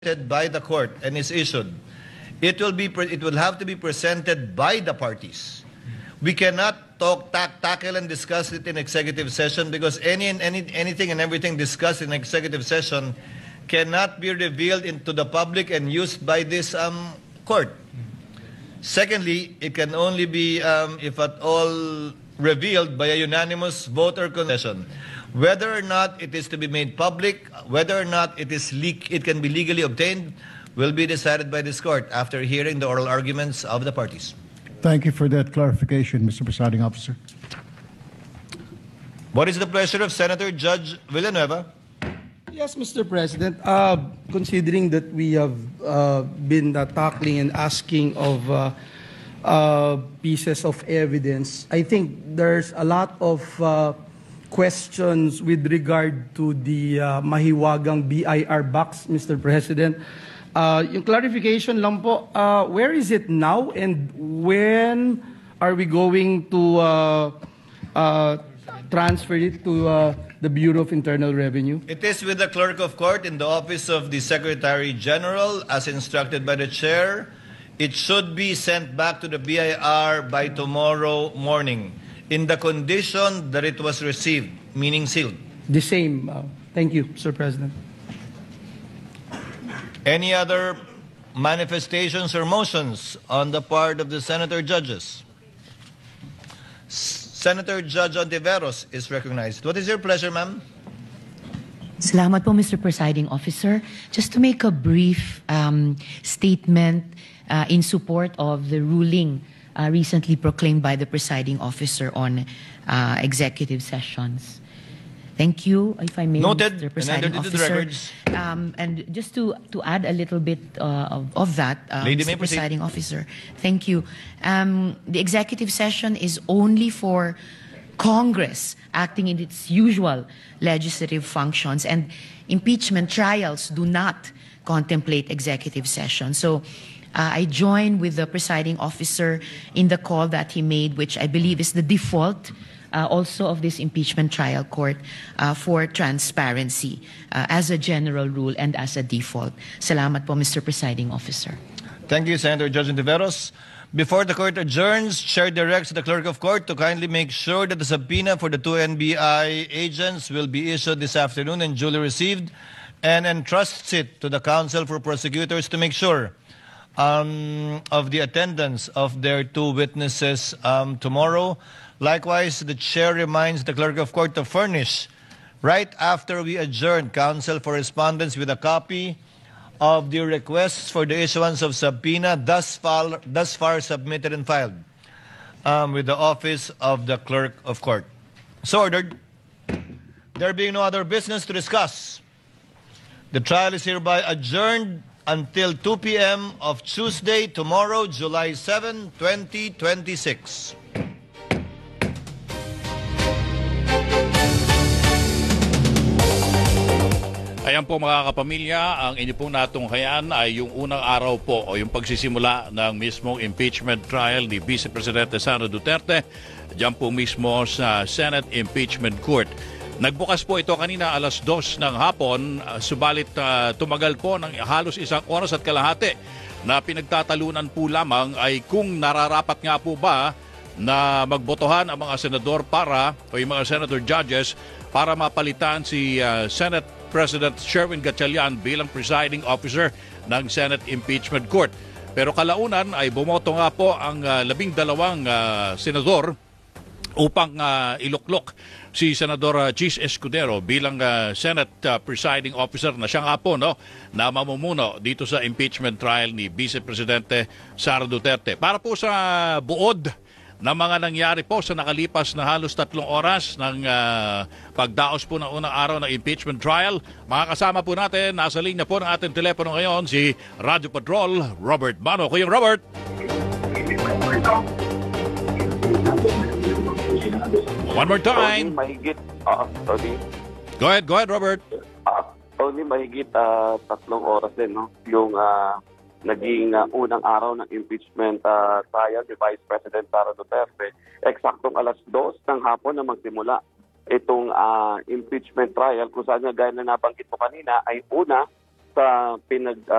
by the court and is issued, it will have to be presented by the parties. We cannot tackle and discuss it in executive session because anything and everything discussed in executive session cannot be revealed into the public and used by this court. Secondly, it can only be, if at all, revealed by a unanimous vote or concession. Whether or not it is to be made public, whether or not it can be legally obtained, will be decided by this court after hearing the oral arguments of the parties. Thank you for that clarification, Mr. Presiding Officer. What is the pleasure of Senator Judge Villanueva? Yes, Mr. President. Considering that we have been tackling and asking of pieces of evidence, I think there's a lot of questions with regard to the mahiwagang BIR box, Mr. President. Yung clarification lang po, where is it now and when are we going to transfer it to the Bureau of Internal Revenue? It is with the Clerk of Court in the Office of the Secretary General as instructed by the Chair. It should be sent back to the BIR by tomorrow morning in the condition that it was received, meaning sealed. The same. Thank you, Mr. President. Any other manifestations or motions on the part of the Senator Judges? Senator Judge Ontiveros is recognized. What is your pleasure, ma'am? Salamat po, Mr. Presiding Officer. Just to make a brief statement in support of the ruling recently proclaimed by the Presiding Officer on executive sessions. Thank you, if I may, noted, Mr. Presiding Officer. And just to add a little bit of that, Mr. Presiding Officer, thank you. The executive session is only for Congress acting in its usual legislative functions, and impeachment trials do not contemplate executive session. So I join with the Presiding Officer in the call that he made, which I believe is the default also of this impeachment trial court for transparency as a general rule and as a default. Salamat po, Mr. Presiding Officer. Thank you, Senator Judge Ontiveros. Before the court adjourns, Chair directs the Clerk of Court to kindly make sure that the subpoena for the two NBI agents will be issued this afternoon and duly received, and entrusts it to the Counsel for Prosecutors to make sure of the attendance of their two witnesses tomorrow. Likewise, the Chair reminds the Clerk of Court to furnish, right after we adjourn, counsel for respondents with a copy of the requests for the issuance of subpoena thus far submitted and filed with the Office of the Clerk of Court. So ordered. There being no other business to discuss, the trial is hereby adjourned until 2 p.m. of Tuesday, tomorrow, July 7, 2026. Ayan po mga kapamilya, ang inyo pong natunghayan ay yung unang araw po o yung pagsisimula ng mismong impeachment trial ni Vice Presidente Sara Duterte diyan po mismo sa Senate Impeachment Court. Nagbukas po ito kanina alas 2 ng hapon, subalit tumagal po ng halos 1 oras at kalahati na pinagtatalunan po lamang ay kung nararapat nga po ba na magbotohan ang mga senador o yung mga senator judges para mapalitan si Senate President Sherwin Gatchalian bilang presiding officer ng Senate Impeachment Court. Pero kalaunan ay bumoto nga po ang 12 senador upang iluklok si Senador Chis Escudero bilang Senate presiding officer na siya nga po na mamumuno dito sa impeachment trial ni Vice Presidente Sara Duterte. Para po sa buod na mga nangyari po sa nakalipas na halos 3 oras ng pagdaos po ng unang araw ng impeachment trial. Makakasama po natin, nasa linya po ng ating telepono ngayon, si Radio Patrol, Robert Mano. Kuya Robert! One more time! Mahigit, Go ahead, Robert. Only mahigit 3 oras din, yung naging unang araw ng impeachment trial ni Vice President Sara Duterte. Eksaktong alas 2 ng hapon na magsimula itong impeachment trial kung saan nga gaya na nabanggit mo kanina ay una sa